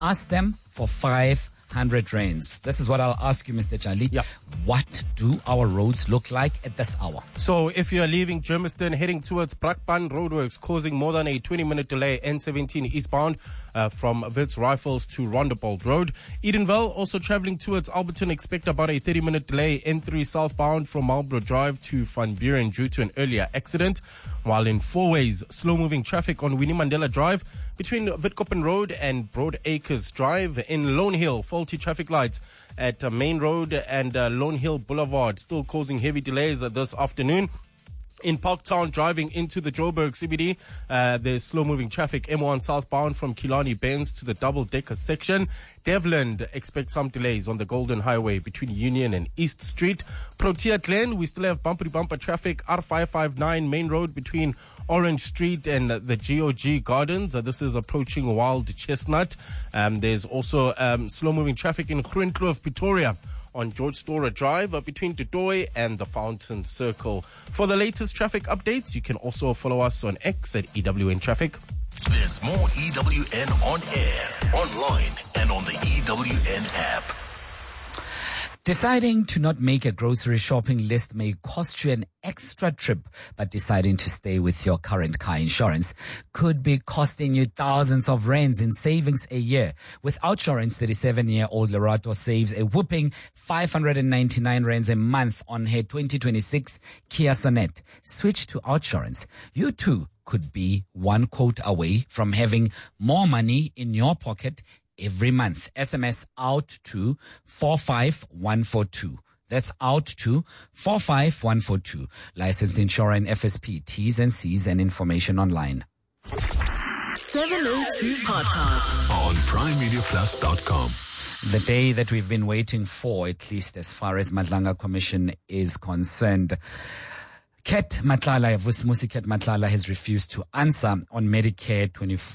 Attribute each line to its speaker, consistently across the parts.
Speaker 1: Ask them for 500 rands. This is what I'll ask you, Mr. Charlie.
Speaker 2: Yeah.
Speaker 1: What do our roads look like at this hour?
Speaker 2: So if you are leaving Germiston heading towards Brakpan roadworks causing more than a 20-minute delay, N17 eastbound from Wits Rifles to Rondebold Road. Edenville also traveling towards Alberton, expect about a 30-minute delay, N3 southbound from Marlborough Drive to Van Buren due to an earlier accident. While in four-ways, slow-moving traffic on Winnie Mandela Drive between Witkoppen Road and Broad Acres Drive. In Lone Hill, faulty traffic lights at Main Road and Lone Hill Boulevard, still causing heavy delays this afternoon. In Parktown, driving into the Joburg CBD, there's slow-moving traffic, M1 southbound from Killarney Benz to the double-decker section. Devland, expect some delays on the Golden Highway between Union and East Street. Protea Glen, we still have bumper-to-bumper traffic, R559 Main Road between Orange Street and the GOG Gardens. This is approaching Wild Chestnut. There's also slow-moving traffic in Groenkloof, Pretoria, on George Storer Drive between Dutoy and the Fountain Circle. For the latest traffic updates, you can also follow us on X at EWN Traffic.
Speaker 3: There's more EWN on air, online, and on the EWN app.
Speaker 1: Deciding to not make a grocery shopping list may cost you an extra trip, but deciding to stay with your current car insurance could be costing you thousands of rands in savings a year. With Outsurance, 37-year-old Lerato saves a whopping 599 rands a month on her 2026 Kia Sonet. Switch to Outsurance. You too could be one quote away from having more money in your pocket every month. SMS out to 45142. That's out to 45142. Licensed insurer and FSP. T's and C's and information online.
Speaker 4: 702 Podcast
Speaker 3: On PrimeMediaPlus.com.
Speaker 1: The day that we've been waiting for, at least as far as Madlanga Commission is concerned. Ket Matlala, Vusimusi Ket Matlala has refused to answer on Medicare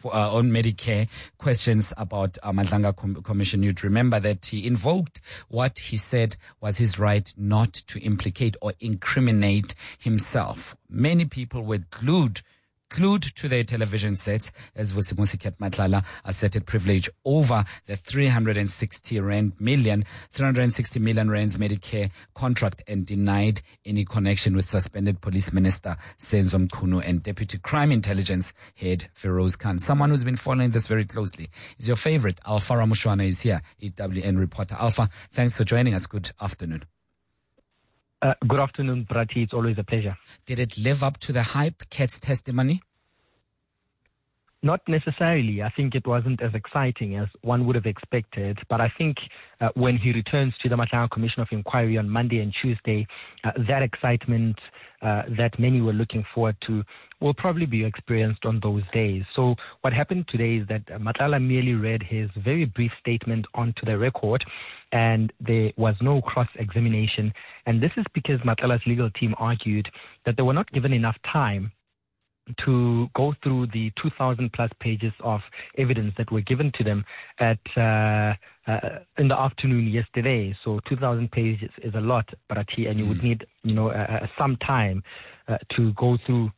Speaker 1: questions about Madlanga Commission. You'd remember that he invoked what he said was his right not to implicate or incriminate himself. Many people were glued to their television sets as Vusimusi Ket Matlala asserted privilege over the 360 million rands Medicare contract and denied any connection with suspended Police Minister Senzo Mchunu and Deputy Crime Intelligence Head Feroz Khan. Someone who's been following this very closely is your favorite. Alpha Ramushwana is here, EWN reporter. Alpha, thanks for joining us. Good afternoon.
Speaker 5: Good afternoon, Brati. It's always a pleasure.
Speaker 1: Did it live up to the hype, Ket's testimony?
Speaker 5: Not necessarily. I think it wasn't as exciting as one would have expected. But I think when he returns to the Madlanga Commission of Inquiry on Monday and Tuesday, that excitement that many were looking forward to will probably be experienced on those days. So what happened today is that Matlala merely read his very brief statement onto the record, and there was no cross-examination. And this is because Matlala's legal team argued that they were not given enough time to go through the 2,000 plus pages of evidence that were given to them at in the afternoon yesterday. So 2,000 pages is a lot, Brati, and you would need some time to go through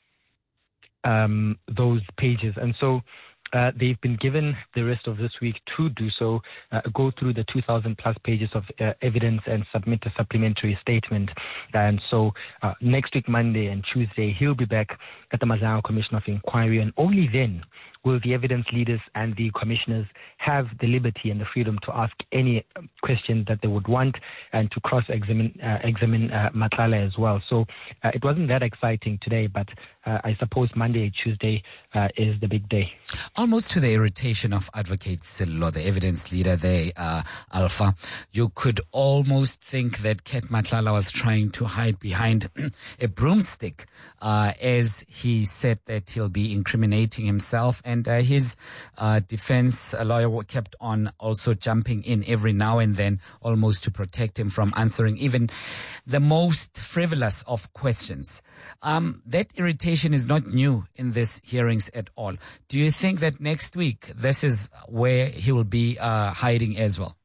Speaker 5: those pages. And so they've been given the rest of this week to do so, go through the 2,000 plus pages of evidence and submit a supplementary statement. And so next week, Monday and Tuesday, he'll be back at the Madlanga Commission of Inquiry, and only then will the evidence leaders and the commissioners have the liberty and the freedom to ask any question that they would want and to cross-examine Matlala as well. So it wasn't that exciting today, but I suppose Monday, Tuesday is the big day.
Speaker 1: Almost to the irritation of Advocate Sello, the evidence leader there, Alpha, you could almost think that Ket Matlala was trying to hide behind a broomstick as he said that he'll be incriminating himself. And his defense lawyer kept on also jumping in every now and then, almost to protect him from answering even the most frivolous of questions. That irritation is not new in these hearings at all. Do you think that next week this is where he will be hiding as well?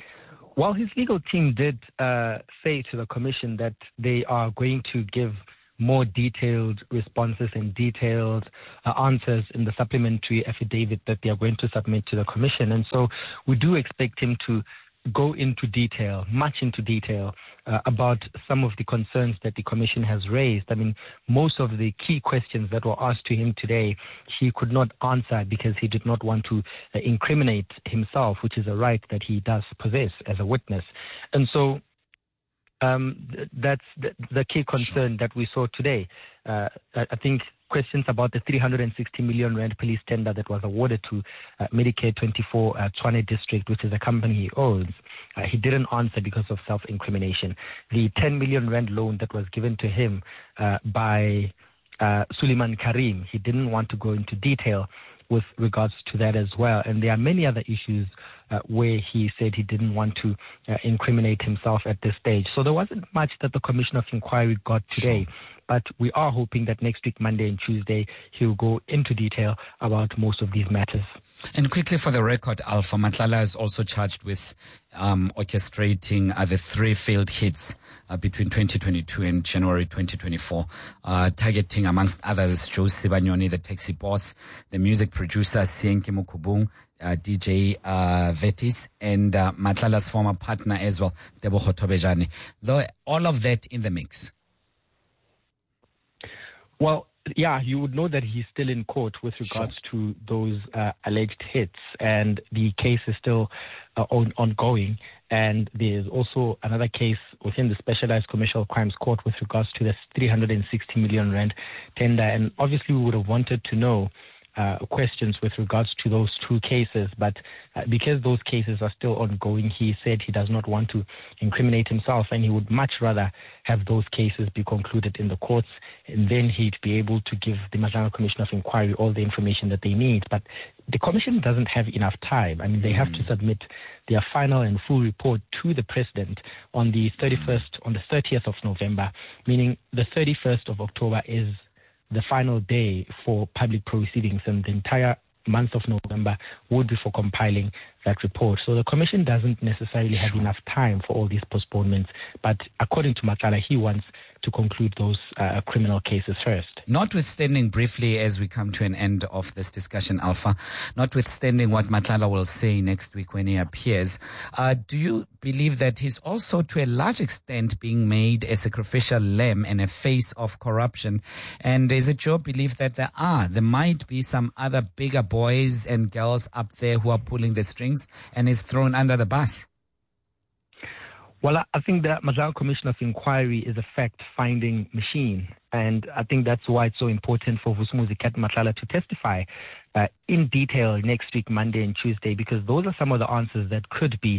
Speaker 5: Well, his legal team did say to the commission that they are going to give more detailed responses and detailed answers in the supplementary affidavit that they are going to submit to the commission. And so we do expect him to go into detail, much into detail, about some of the concerns that the commission has raised. I mean, most of the key questions that were asked to him today, he could not answer because he did not want to incriminate himself, which is a right that he does possess as a witness. And so that's the key concern that we saw today. I think questions about the 360 million rand police tender that was awarded to Medicaid 24 Tshwane District, which is a company he owns, he didn't answer because of self-incrimination. The 10 million rand loan that was given to him by Suleiman Karim, he didn't want to go into detail with regards to that as well. And there are many other issues where he said he didn't want to incriminate himself at this stage. So there wasn't much that the Commission of Inquiry got today. But we are hoping that next week, Monday and Tuesday, he'll go into detail about most of these matters.
Speaker 1: And quickly for the record, Alpha, Matlala is also charged with orchestrating the 3 failed hits between 2022 and January 2024, targeting, amongst others, Joe Sibanyoni, the taxi boss, the music producer, Sienke Mukubung, DJ Vetis, and Matlala's former partner as well, Tebogo Tobejane. Though all of that in the mix.
Speaker 5: Well, yeah, you would know that he's still in court with regards to those alleged hits, and the case is still ongoing. And there's also another case within the Specialized Commercial Crimes Court with regards to this 360 million rand tender. And obviously, we would have wanted to know questions with regards to those 2 cases, but because those cases are still ongoing, he said he does not want to incriminate himself, and he would much rather have those cases be concluded in the courts, and then he'd be able to give the National Commission of Inquiry all the information that they need. But the commission doesn't have enough time. I mean, they have to submit their final and full report to the president on the 30th of November, meaning the 31st of October is the final day for public proceedings, and the entire month of November would be for compiling that report. So the commission doesn't necessarily have enough time for all these postponements, but according to Matlala, he wants to conclude those criminal cases first.
Speaker 1: Notwithstanding, briefly, as we come to an end of this discussion, Alpha, notwithstanding what Matlala will say next week when he appears, do you believe that he's also, to a large extent, being made a sacrificial lamb and a face of corruption? And is it your belief that there might be some other bigger boys and girls up there who are pulling the strings and is thrown under the bus?
Speaker 5: Well, I think the National Commission of Inquiry is a fact-finding machine, and I think that's why it's so important for Vusumuzi Kat Matlala to testify in detail next week, Monday and Tuesday, because those are some of the answers that could be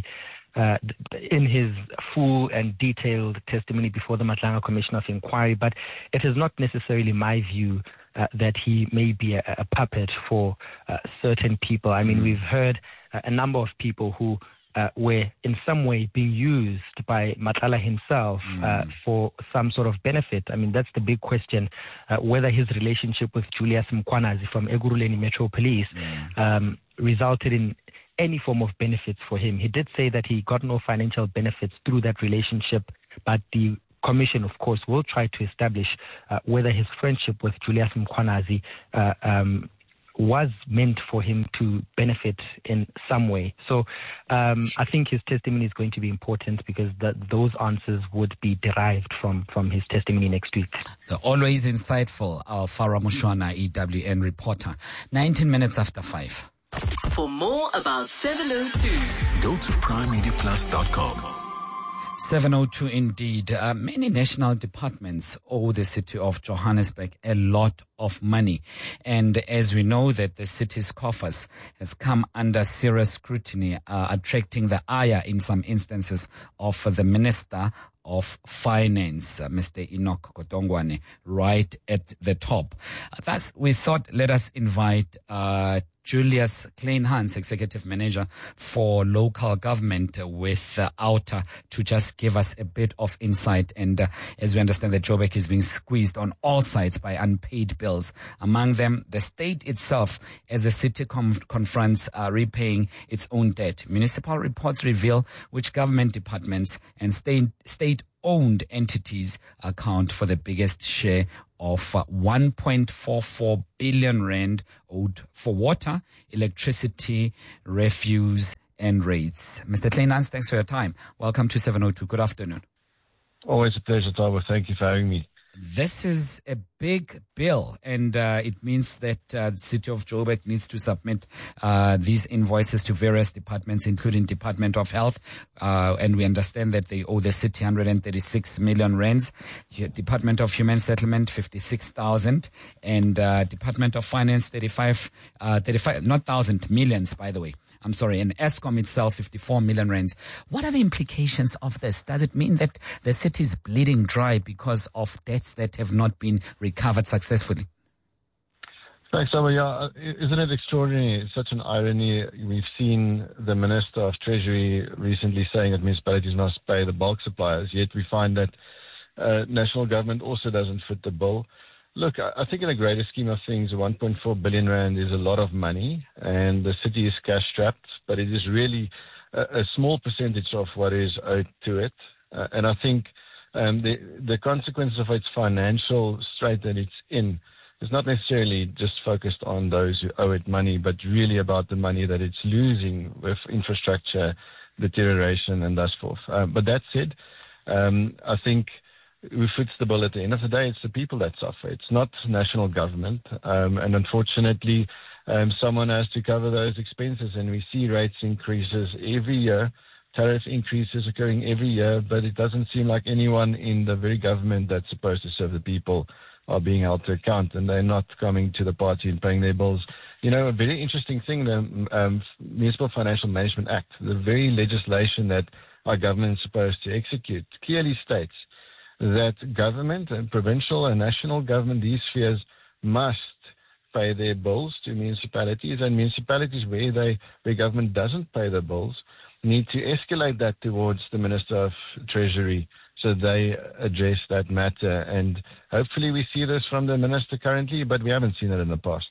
Speaker 5: in his full and detailed testimony before the National Commission of Inquiry. But it is not necessarily my view that he may be a puppet for certain people. I mean, we've heard a number of people who were in some way being used by Matlala himself for some sort of benefit. I mean, that's the big question, whether his relationship with Julius Mkhwanazi from Ekurhuleni Metro Police resulted in any form of benefits for him. He did say that he got no financial benefits through that relationship, but the commission, of course, will try to establish whether his friendship with Julius Mkhwanazi was meant for him to benefit in some way. So I think his testimony is going to be important because those answers would be derived from his testimony next week.
Speaker 1: The always insightful Farah Mushwana, EWN reporter. 19 minutes after 5.
Speaker 4: For more about 702,
Speaker 3: go to primemediaplus.com.
Speaker 1: 702 indeed. Many national departments owe the city of Johannesburg a lot of money. And as we know that the city's coffers has come under serious scrutiny, attracting the ire in some instances of the Minister of Finance, Mr. Enoch Godongwana, right at the top. Thus, we thought let us invite Julius Kleinhans, Executive Manager for Local Government with Outer, to just give us a bit of insight. And as we understand that Joburg is being squeezed on all sides by unpaid bills, among them the state itself, as the city confronts repaying its own debt. Municipal reports reveal which government departments and state owned entities account for the biggest share of 1.44 billion rand owed for water, electricity, refuse, and rates. Mr. Kleinans, thanks for your time. Welcome to 702. Good afternoon.
Speaker 6: Always a pleasure, Tabo. Thank you for having me.
Speaker 1: This is a big bill, and it means that the city of Joburg needs to submit these invoices to various departments, including Department of Health, and we understand that they owe the city 136 million rands, Department of Human Settlement 56,000, and Department of Finance 35, not thousand, millions, by the way. I'm sorry, and Eskom itself, 54 million rands. What are the implications of this? Does it mean that the city is bleeding dry because of debts that have not been recovered successfully?
Speaker 6: Thanks, Tabo. Yeah, isn't it extraordinary? It's such an irony. We've seen the Minister of Treasury recently saying that municipalities must pay the bulk suppliers, yet we find that national government also doesn't fit the bill. Look, I think in a greater scheme of things, 1.4 billion rand is a lot of money, and the city is cash-strapped, but it is really a small percentage of what is owed to it. And I think the consequences of its financial strait that it's in is not necessarily just focused on those who owe it money, but really about the money that it's losing with infrastructure deterioration and thus forth. But that said, I think who fits the bill at the end of the day, it's the people that suffer. It's not national government. And unfortunately, someone has to cover those expenses. And we see rates increases every year, tariff increases occurring every year, but it doesn't seem like anyone in the very government that's supposed to serve the people are being held to account, and they're not coming to the party and paying their bills. You know, a very interesting thing, the Municipal Financial Management Act, the very legislation that our government is supposed to execute, clearly states that government and provincial and national government, these spheres, must pay their bills to municipalities, and municipalities where government doesn't pay the bills need to escalate that towards the Minister of Treasury so they address that matter. And hopefully we see this from the minister currently, but we haven't seen it in the past.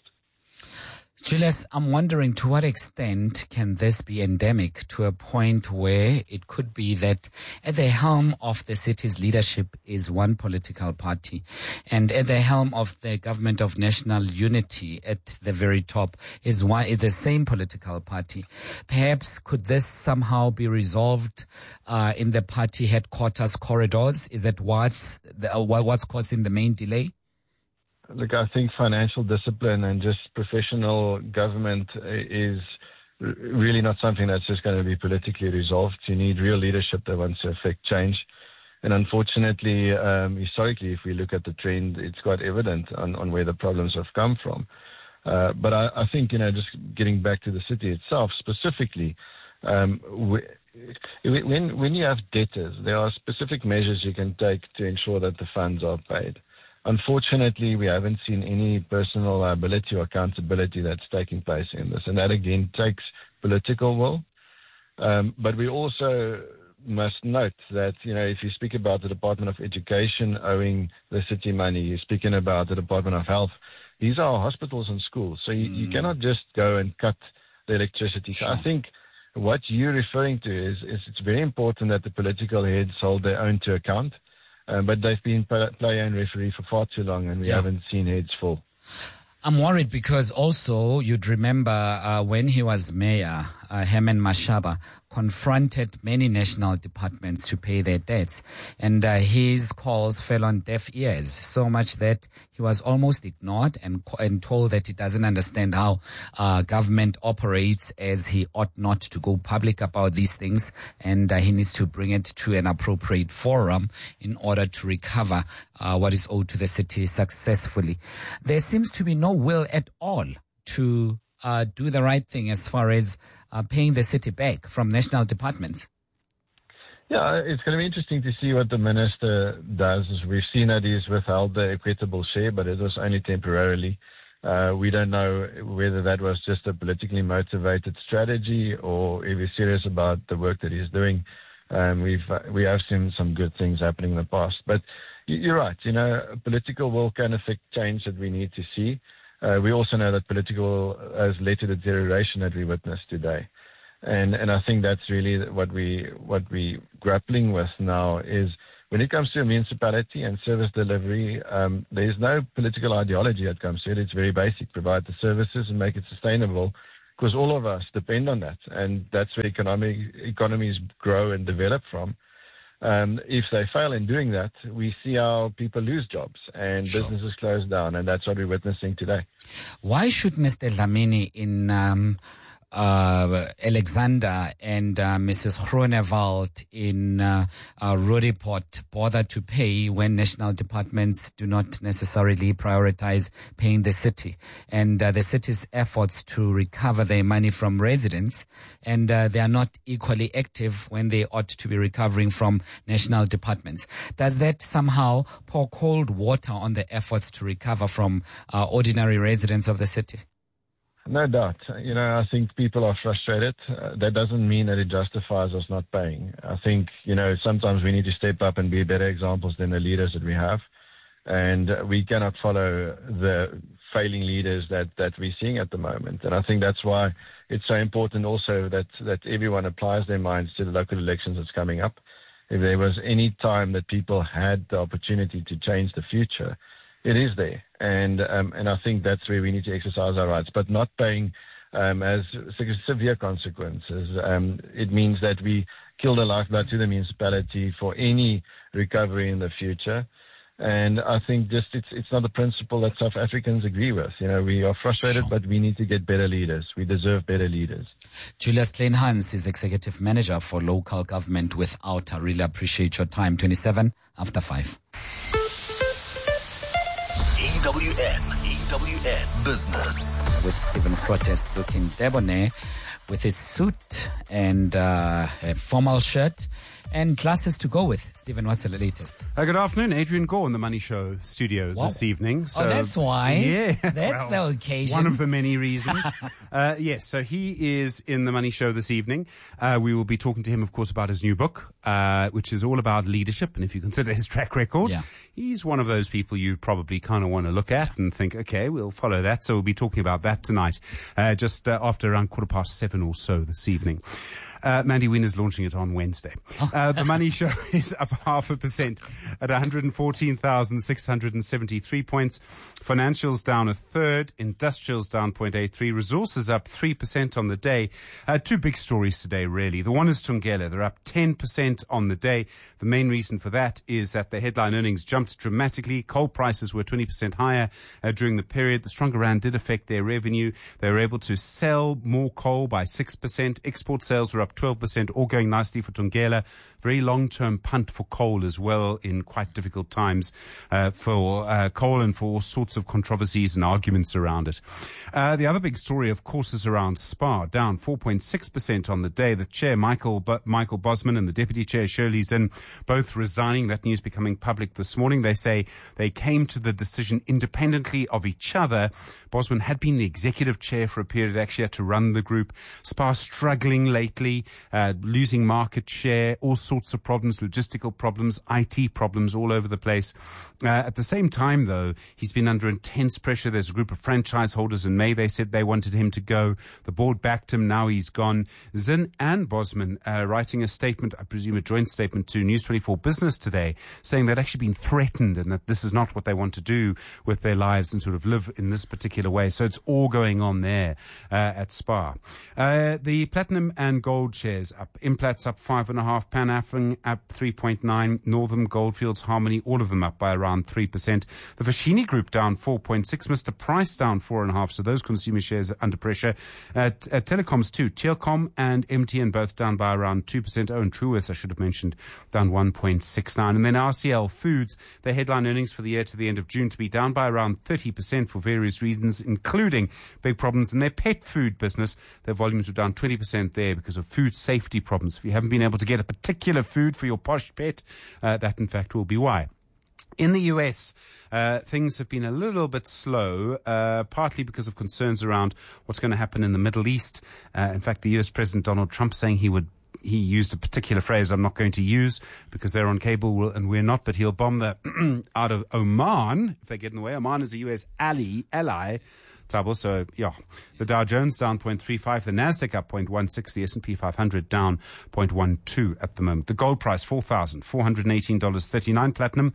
Speaker 1: Julius, I'm wondering to what extent can this be endemic to a point where it could be that at the helm of the city's leadership is one political party, and at the helm of the government of national unity at the very top is the same political party. Perhaps could this somehow be resolved in the party headquarters corridors? Is that what's causing the main delay?
Speaker 6: Look, I think financial discipline and just professional government is really not something that's just going to be politically resolved. You need real leadership that wants to affect change. And unfortunately, historically, if we look at the trend, it's quite evident on where the problems have come from. But I think, just getting back to the city itself specifically, when you have debtors, there are specific measures you can take to ensure that the funds are paid. Unfortunately, we haven't seen any personal liability or accountability that's taking place in this. And that, again, takes political will. But we also must note that, if you speak about the Department of Education owing the city money, you're speaking about the Department of Health, these are hospitals and schools. So you cannot just go and cut the electricity. So I think what you're referring to is it's very important that the political heads hold their own to account. But they've been player and referee for far too long, and we haven't seen heads fall.
Speaker 1: I'm worried because also you'd remember when he was mayor, Herman Mashaba confronted many national departments to pay their debts, and his calls fell on deaf ears, so much that he was almost ignored and told that he doesn't understand how government operates, as he ought not to go public about these things, and he needs to bring it to an appropriate forum in order to recover what is owed to the city successfully. There seems to be no will at all to do the right thing as far as paying the city back from national departments.
Speaker 6: Yeah, it's going to be interesting to see what the minister does. We've seen that he's withheld the equitable share, but it was only temporarily. We don't know whether that was just a politically motivated strategy or if he's serious about the work that he's doing. We have seen some good things happening in the past. But you're right, political will can affect change that we need to see. We also know that political has led to the deterioration that we witness today. And I think that's really what we grappling with now is when it comes to a municipality and service delivery, there's no political ideology that comes to it. It's very basic. Provide the services and make it sustainable, because all of us depend on that. And that's where economies grow and develop from. If they fail in doing that, we see our people lose jobs and businesses close down, and that's what we're witnessing today.
Speaker 1: Why should Mr. Dlamini in Alexander and Mrs. Groenewald in Roodepoort bother to pay when national departments do not necessarily prioritize paying the city, and the city's efforts to recover their money from residents, and they are not equally active when they ought to be recovering from national departments? Does that somehow pour cold water on the efforts to recover from ordinary residents of the city?
Speaker 6: No doubt. I think people are frustrated. That doesn't mean that it justifies us not paying. I think, sometimes we need to step up and be better examples than the leaders that we have. And we cannot follow the failing leaders that we're seeing at the moment. And I think that's why it's so important also that everyone applies their minds to the local elections that's coming up. If there was any time that people had the opportunity to change the future, it is there, and I think that's where we need to exercise our rights, but not paying has severe consequences. It means that we kill the lifeblood to the municipality for any recovery in the future, and I think it's not a principle that South Africans agree with. We are frustrated, but we need to get better leaders. We deserve better leaders.
Speaker 1: Julius Kleinhans is Executive Manager for Local Government Without. I really appreciate your time. 27 after 5.
Speaker 3: EWN Business.
Speaker 1: With Stephen Grootes looking debonair with his suit and a formal shirt and glasses to go with. Stephen, what's the latest?
Speaker 7: Good afternoon. Adrian Gore in the Money Show studio this evening.
Speaker 1: So, that's why.
Speaker 7: Yeah.
Speaker 1: That's the occasion.
Speaker 7: One of the many reasons. Yes, so he is in the Money Show this evening. We will be talking to him, of course, about his new book, which is all about leadership. And if you consider his track record, he's one of those people you probably kind of want to look at and think, okay, we'll follow that. So we'll be talking about that tonight, just after around 7:15 or so this evening. Mandy Wien is launching it on Wednesday. The Money Show is up 0.5% at 114,673 points. Financials down a third. Industrials down 0.83. Resources up 3% on the day. Two big stories today, really. The one is Thungela. They're up 10% on the day. The main reason for that is that the headline earnings jumped dramatically. Coal prices were 20% higher during the period. The stronger rand did affect their revenue. They were able to sell more coal by 6%. Export sales were up 12%, all going nicely for Thungela. Very long-term punt for coal as well in quite difficult times for coal and for all sorts of controversies and arguments around it. The other big story, of course, is around SPAR, down 4.6% on the day. The chair, Michael Bosman, and the deputy chair, Shirley Zinn, both resigning. That news becoming public this morning. They say they came to the decision independently of each other. Bosman had been the executive chair for a period, actually had to run the group. SPAR struggling lately, losing market share, all sorts of problems, logistical problems, IT problems all over the place. At the same time, though, he's been under intense pressure. There's a group of franchise holders in May. They said they wanted him to go. The board backed him. Now he's gone. Zinn and Bosman writing a statement, I presume a joint statement to News 24 Business today, saying they'd actually been threatened and that this is not what they want to do with their lives and sort of live in this particular way. So it's all going on there at SPAR. The platinum and gold shares up. Implat's up 5.5%, Pan African up 3.9%, Northam, Goldfields, Harmony, all of them up by around 3%. The Foschini Group down 4.6%, Mr. Price down 4.5%, so those consumer shares are under pressure. Telecoms too, Telkom and MTN both down by around 2%. Oh, and Truworths, I should have mentioned, down 1.69%. And then RCL Foods, their headline earnings for the year to the end of June to be down by around 30% for various reasons, including big problems in their pet food business. Their volumes were down 20% there because of food safety problems. If you haven't been able to get a particular food for your posh pet, that in fact will be why. In the US, things have been a little bit slow, partly because of concerns around what's going to happen in the Middle East. In fact, the US President Donald Trump saying he used a particular phrase I'm not going to use because they're on cable and we're not, but he'll bomb the out of Oman if they get in the way. Oman is a US ally Tabo. So, yeah, the Dow Jones down 0.35, the Nasdaq up 0.16, the S&P 500 down 0.12 at the moment. The gold price, $4,418.39, platinum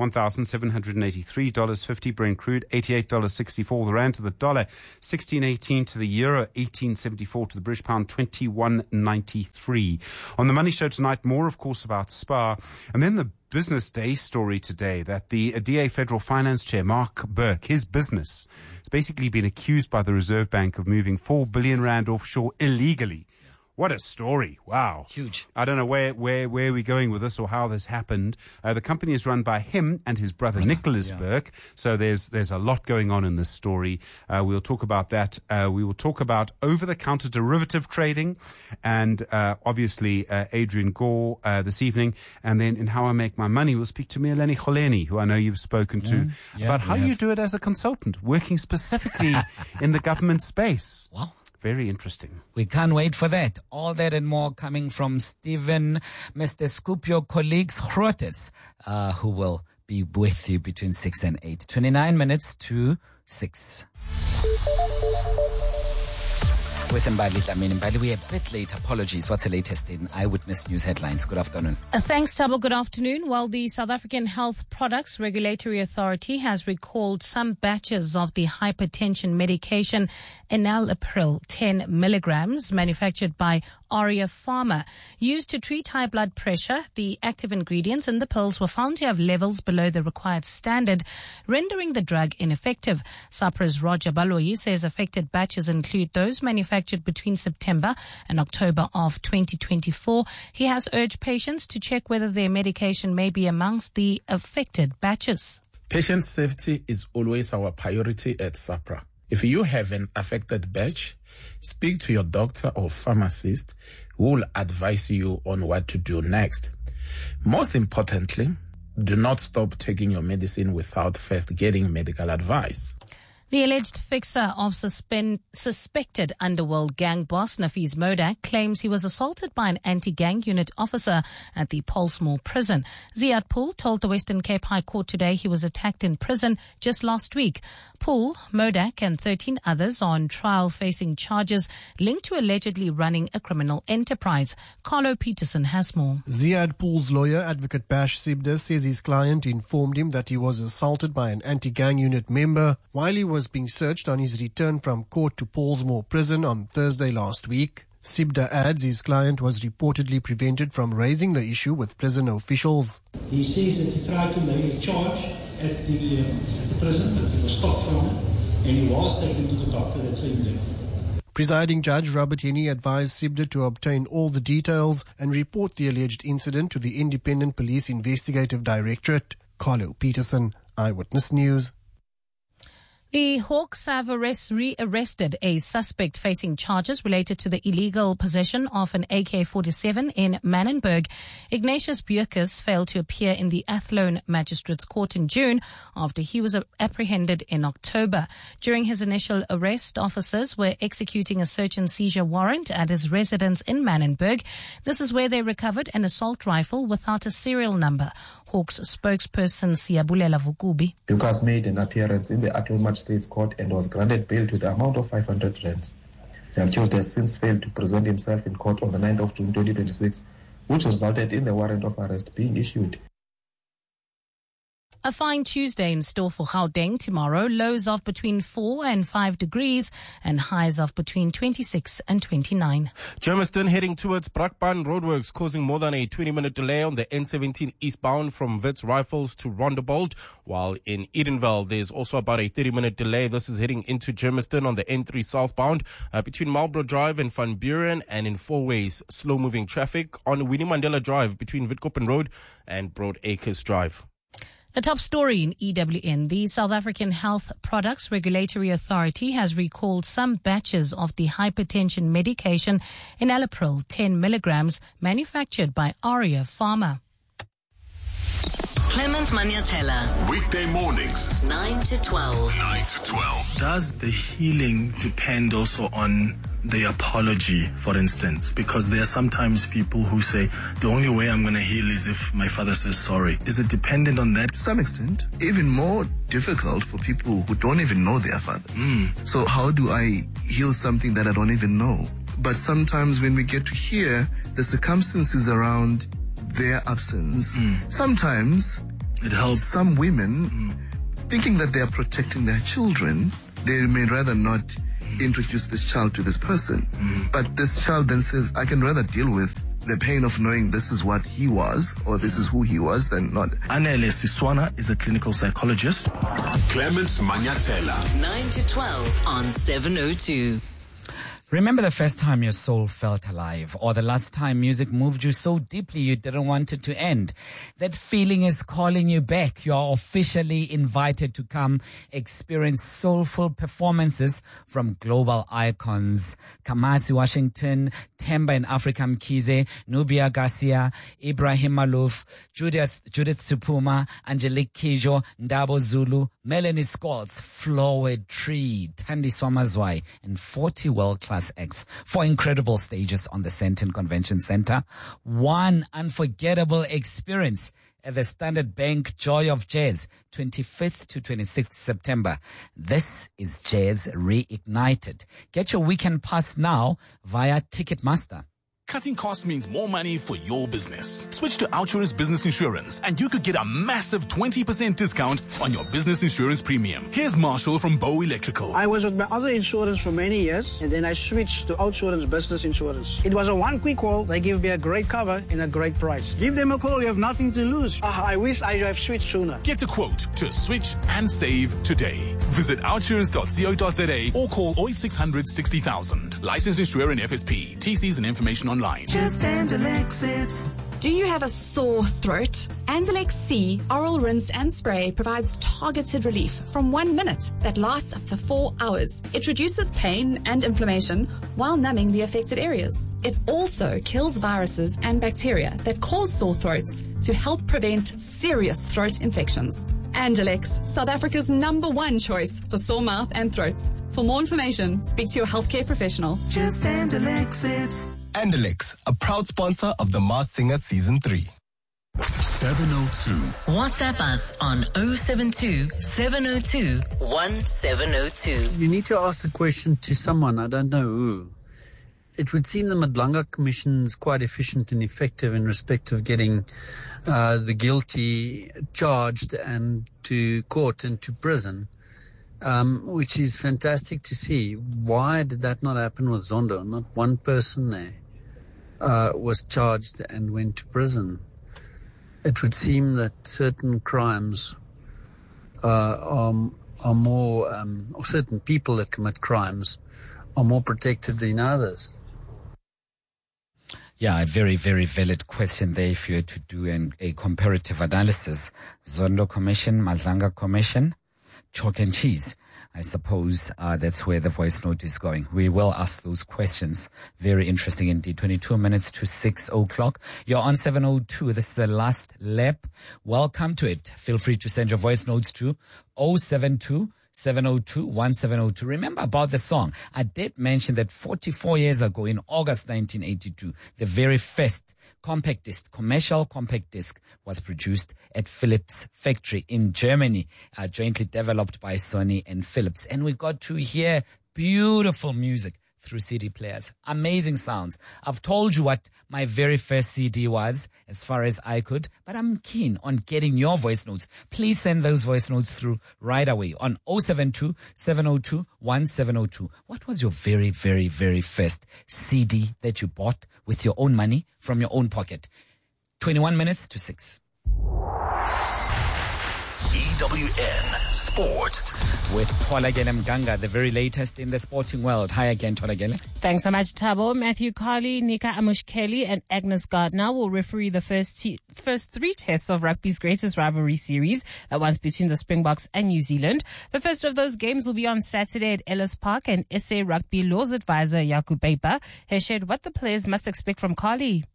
Speaker 7: $1,783.50, Brent crude $88.64, the rand to the dollar 16.18 to the euro, 18.74 to the British pound, 21.93. On the Money Show tonight, more, of course, about SPAR, and then the Business Day story today that the DA Federal Finance Chair, Mark Burke, his business has basically been accused by the Reserve Bank of moving 4 billion rand offshore illegally. What a story. Wow.
Speaker 1: Huge.
Speaker 7: I don't know where we're going with this or how this happened. The company is run by him and his brother, Nicholas Burke. So there's a lot going on in this story. We'll talk about that. We will talk about over-the-counter derivative trading and obviously Adrian Gore this evening. And then in How I Make My Money, we'll speak to Mieleni Kholeni, who I know you've spoken to, about how you do it as a consultant, working specifically in the government space.
Speaker 1: Wow.
Speaker 7: Very interesting.
Speaker 1: We can't wait for that. All that and more coming from Stephen, Mr. Scoop, your colleagues, Grotes, who will be with you between 6 and 8. 29 minutes to 6. With Mbali Dlamini. Mbali, we're a bit late. Apologies. What's the latest in Eyewitness News headlines? Good afternoon.
Speaker 8: Thanks, Tabo. Good afternoon. Well, the South African Health Products Regulatory Authority has recalled some batches of the hypertension medication enalapril 10 milligrams manufactured by Auria Pharma. Used to treat high blood pressure, the active ingredients in the pills were found to have levels below the required standard, rendering the drug ineffective. SAPRA's Roger Baloyi says affected batches include those manufactured between September and October of 2024. He has urged patients to check whether their medication may be amongst the affected batches.
Speaker 9: Patient safety is always our priority at SAPRA. If you have an affected batch, speak to your doctor or pharmacist who will advise you on what to do next. Most importantly, do not stop taking your medicine without first getting medical advice.
Speaker 8: The alleged fixer of suspected underworld gang boss Nafees Modak claims he was assaulted by an anti-gang unit officer at the Pollsmoor prison. Ziad Pool told the Western Cape High Court today he was attacked in prison just last week. Pool, Modak and 13 others are on trial facing charges linked to allegedly running a criminal enterprise. Carlo Peterson has more.
Speaker 10: Ziad Pool's lawyer, Advocate Bash Sibda, says his client informed him that he was assaulted by an anti-gang unit member while he was being searched on his return from court to Pollsmoor prison on Thursday last week. Sibda adds his client was reportedly prevented from raising the issue with prison officials.
Speaker 11: He says that he tried to lay a charge at the prison, but he was stopped from it, and he was taken to the doctor that same day.
Speaker 10: Presiding Judge Robert Henney advised Sibda to obtain all the details and report the alleged incident to the Independent Police Investigative Directorate. Carlo Peterson, Eyewitness News.
Speaker 8: The Hawks have rearrested a suspect facing charges related to the illegal possession of an AK-47 in Manenberg. Ignatius Bierkes failed to appear in the Athlone Magistrates Court in June after he was apprehended in October. During his initial arrest, officers were executing a search and seizure warrant at his residence in Manenberg. This is where they recovered an assault rifle without a serial number. Hawks spokesperson Siyabulela Vukubi.
Speaker 12: Bierkes made an appearance in the Athlone Magistrates Court and was granted bail to the amount of 500 rands. The accused has since failed to present himself in court on the 9th of June 2026, which resulted in the warrant of arrest being issued.
Speaker 8: A fine Tuesday in store for Gauteng tomorrow. Lows of between 4 and 5 degrees and highs of between 26 and 29.
Speaker 2: Germiston heading towards Brakpan roadworks causing more than a 20-minute delay on the N17 eastbound from Wits Rifles to Rondebold, while in Edenvale there's also about a 30-minute delay. This is heading into Germiston on the N3 southbound between Marlborough Drive and Van Buren, and in four ways slow-moving traffic on Winnie Mandela Drive between Witkoppen Road and Broad Acres Drive.
Speaker 8: The top story in EWN, the South African Health Products Regulatory Authority has recalled some batches of the hypertension medication enalapril 10 milligrams manufactured by Auria Pharma.
Speaker 4: Clement Maniatella.
Speaker 3: Weekday mornings,
Speaker 4: 9 to 12.
Speaker 3: 9 to 12.
Speaker 13: Does the healing depend also on the apology, for instance? Because there are sometimes people who say, the only way I'm going to heal is if my father says sorry. Is it dependent on that?
Speaker 14: To some extent, even more difficult for people who don't even know their fathers. So how do I heal something that I don't even know? But sometimes when we get to hear the circumstances around their absence, sometimes
Speaker 13: it helps
Speaker 14: some women thinking that they are protecting their children. They may rather not introduce this child to this person. But this child then says, I can rather deal with the pain of knowing this is what he was or this is who he was than not.
Speaker 13: Anele Siswana is a clinical psychologist.
Speaker 3: Clement Maniatella.
Speaker 4: 9 to 12 on 702.
Speaker 1: Remember the first time your soul felt alive, or the last time music moved you so deeply you didn't want it to end? That feeling is calling you back. You are officially invited to come experience soulful performances from global icons. Kamasi Washington, Themba in Africa Mkhize, Nubia Garcia, Ibrahim Malouf, Judith Tsupuma, Angelique Kidjo, Ndabo Zulu, Melanie Scholz, Floyd Tree, Thandi Swamazwai, and 40 world-class acts. 4 incredible stages on the Sandton Convention Center. 1 unforgettable experience at the Standard Bank Joy of Jazz, 25th to 26th September. This is Jazz Reignited. Get your weekend pass now via Ticketmaster.
Speaker 3: Cutting costs means more money for your business. Switch to Outsurance Business Insurance and you could get a massive 20% discount on your business insurance premium. Here's Marshall from Bow Electrical.
Speaker 15: I was with my other insurance for many years and then I switched to Outsurance Business Insurance. It was a one quick call. They give me a great cover and a great price. Give them a call. You have nothing to lose. I wish I have switched sooner.
Speaker 3: Get a quote to switch and save today. Visit outsurance.co.za or call 0800 60,000. Licensed insurer and FSP. TCs and information online.
Speaker 16: Just Anzalex it. Do you have a sore throat? Anzalex C Oral Rinse and Spray provides targeted relief from 1 minute that lasts up to 4 hours. It reduces pain and inflammation while numbing the affected areas. It also kills viruses and bacteria that cause sore throats to help prevent serious throat infections. Anzalex, South Africa's #1 choice for sore mouth and throats. For more information, speak to your healthcare professional.
Speaker 17: Just Anzalex it. Anzalex, a proud sponsor of The Masked Singer Season 3.
Speaker 3: 702.
Speaker 4: WhatsApp us on 072 702 1702.
Speaker 18: You need to ask the question to someone, I don't know who. It would seem the Madlanga Commission is quite efficient and effective in respect of getting the guilty charged and to court and to prison. Which is fantastic to see. Why did that not happen with Zondo? Not one person there was charged and went to prison. It would seem that certain crimes are more, or certain people that commit crimes are more protected than others.
Speaker 1: Yeah, a very, very valid question there if you had to do a comparative analysis. Zondo Commission, Madlanga Commission, chalk and cheese. I suppose that's where the voice note is going. We will ask those questions. Very interesting indeed. 22 minutes to 6 o'clock. You're on 702. This is the last lap. Welcome to it. Feel free to send your voice notes to 072 702 1702. Remember about the song. I did mention that 44 years ago in August 1982, the very first compact disc, commercial compact disc, was produced at Philips factory in Germany, jointly developed by Sony and Philips. And we got to hear beautiful music through CD players. Amazing sounds. I've told you what my very first CD was as far as I could, but I'm keen on getting your voice notes. Please send those voice notes through right away on 072 702 1702. What was your very, very, very first CD that you bought with your own money from your own pocket? 21 minutes to 6.
Speaker 3: EWN Sport.
Speaker 1: With Tholagele Mganga, the very latest in the sporting world. Hi again, Tholagele.
Speaker 19: Thanks so much, Thabo. Matthew Carley, Nika Amushkeli, and Agnes Gardner will referee the first 3 tests of rugby's greatest rivalry series, that one's between the Springboks and New Zealand. The first of those games will be on Saturday at Ellis Park, and SA Rugby Laws Advisor Yaku Beipa has shared what the players must expect from Carley.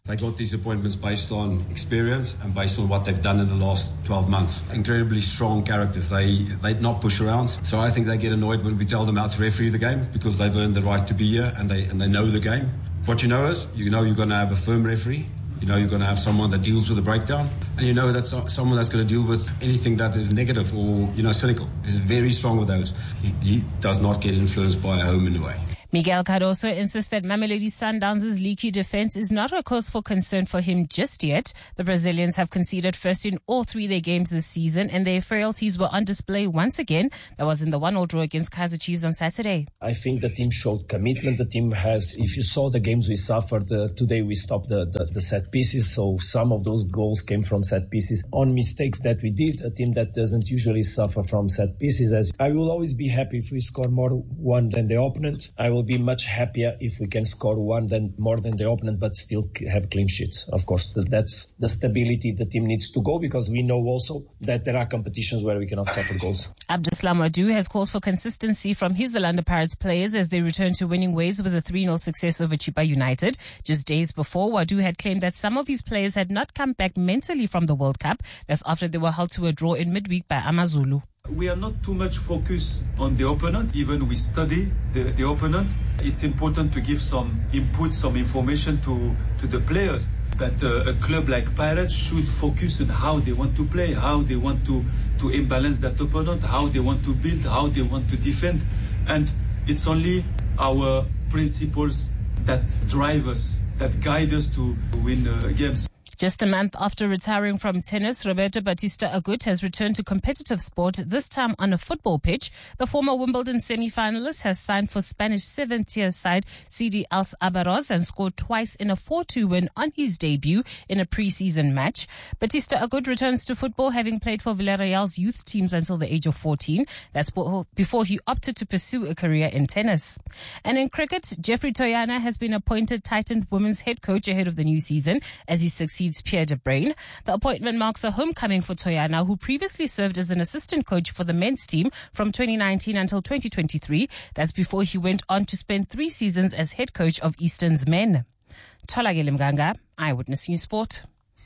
Speaker 20: They got these appointments based on experience and based on what they've done in the last 12 months. Incredibly strong characters. They not push around. So I think they get annoyed when we tell them how to referee the game because they've earned the right to be here and they know the game. What you know is, you're going to have a firm referee. You know you're going to have someone that deals with a breakdown. And you know that's someone that's going to deal with anything that is negative or, cynical. He's very strong with those. He does not get influenced by a home and away.
Speaker 19: Miguel Cardoso insists that Mamelodi Sundowns' leaky defense is not a cause for concern for him just yet. The Brazilians have conceded first in all 3 of their games this season, and their frailties were on display once again. That was in the 1-1 draw against Kaizer Chiefs on Saturday.
Speaker 21: I think the team showed commitment. The team has, if you saw the games we suffered, today we stopped the set pieces, so some of those goals came from set pieces. On mistakes that we did, a team that doesn't usually suffer from set pieces. As I will always be happy if we score more one than the opponent. I will be much happier if we can score more than the opponent, but still have clean sheets. Of course, that's the stability the team needs to go, because we know also that there are competitions where we cannot suffer goals.
Speaker 19: Abdeslam Wadu has called for consistency from his Orlando Pirates players as they return to winning ways with a 3-0 success over Chippa United. Just days before, Wadu had claimed that some of his players had not come back mentally from the World Cup. That's after they were held to a draw in midweek by Amazulu.
Speaker 22: We are not too much focused on the opponent, even we study the opponent. It's important to give some input, some information to the players. But a club like Pirates should focus on how they want to play, how they want to imbalance that opponent, how they want to build, how they want to defend. And it's only our principles that drive us, that guide us to win games.
Speaker 19: Just a month after retiring from tennis, Roberto Batista Agut has returned to competitive sport, this time on a football pitch. The former Wimbledon semi-finalist has signed for Spanish 7th-tier side CD Els Abaros and scored twice in a 4-2 win on his debut in a pre-season match. Batista Agut returns to football, having played for Villarreal's youth teams until the age of 14. That's before he opted to pursue a career in tennis. And in cricket, Jeffrey Toyana has been appointed Titan women's head coach ahead of the new season as he succeeds Pierre de Bruin. The appointment marks a homecoming for Toyana, who previously served as an assistant coach for the men's team from 2019 until 2023. That's before he went on to spend 3 seasons as head coach of Eastern's men. Tholakele Mganga, Eyewitness News Sport.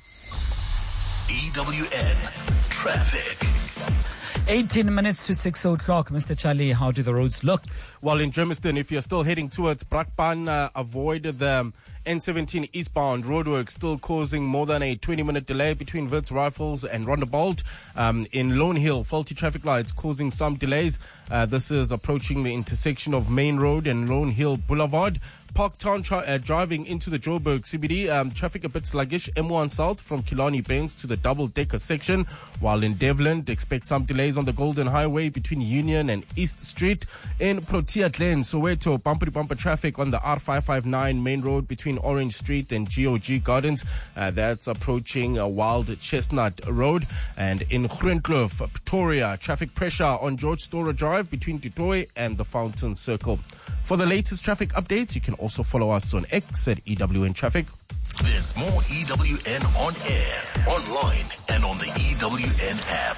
Speaker 3: EWN Traffic.
Speaker 1: 18 minutes to 6 o'clock. Mr. Charlie, how do the roads look?
Speaker 2: Well, in Germiston, if you're still heading towards Brakpan, avoid the N17 eastbound roadwork, still causing more than a 20-minute delay between Wits Rifles and Rondebolt. In Lone Hill, faulty traffic lights causing some delays. This is approaching the intersection of Main Road and Lone Hill Boulevard. Parktown driving into the Joburg CBD, traffic a bit sluggish. M1 South from Killarney Bains to the double-decker section, while in Devlin, expect some delays on the Golden Highway between Union and East Street. In Protea Glen, Soweto, bumper-to-bumper traffic on the R559 main road between Orange Street and GOG Gardens. That's approaching Wild Chestnut Road. And in Groenkloof, Pretoria, traffic pressure on George Storer Drive between Dutoy and the Fountain Circle. For the latest traffic updates, you can also follow us on X at EWN Traffic.
Speaker 3: There's more EWN on air, online, and on the EWN app.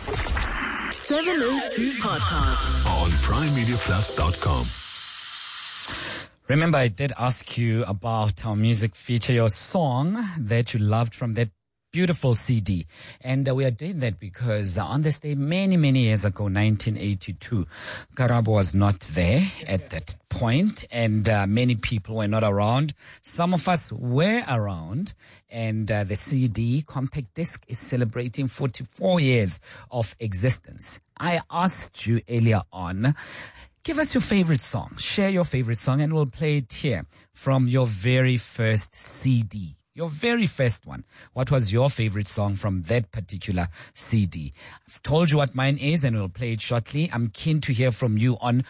Speaker 4: 702 Podcast
Speaker 3: on PrimeMediaPlus.com.
Speaker 1: Remember, I did ask you about our music feature, your song that you loved from that beautiful CD. And we are doing that because on this day, many, many years ago, 1982, Karabo was not there at that point, and many people were not around. Some of us were around, and the CD compact disc is celebrating 44 years of existence. I asked you earlier on, give us your favorite song. Share your favorite song, and we'll play it here from your very first CD. Your very first one. What was your favorite song from that particular CD? I've told you what mine is, and we'll play it shortly. I'm keen to hear from you on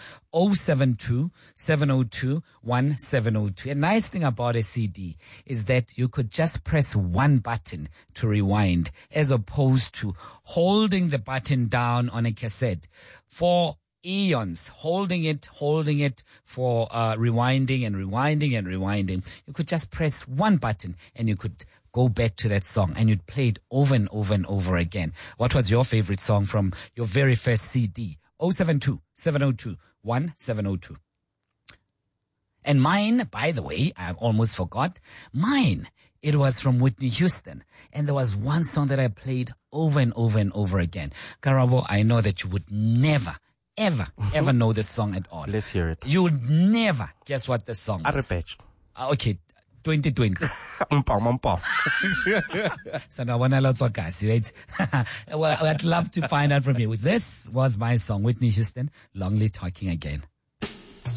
Speaker 1: 072-702-1702. A nice thing about a CD is that you could just press one button to rewind, as opposed to holding the button down on a cassette for eons, holding it for rewinding and rewinding and rewinding. You could just press one button and you could go back to that song and you'd play it over and over and over again. What was your favorite song from your very first CD? 072-702-1702. And mine, by the way, I almost forgot, it was from Whitney Houston. And there was one song that I played over and over and over again. Karabo, I know that you would never, ever know this song at all.
Speaker 2: Let's hear it.
Speaker 1: You would never guess what the song was. Okay, 2020. So now when I lots of guys, right? Well, I'd love to find out from you. This was my song, Whitney Houston, Long Live Talking Again.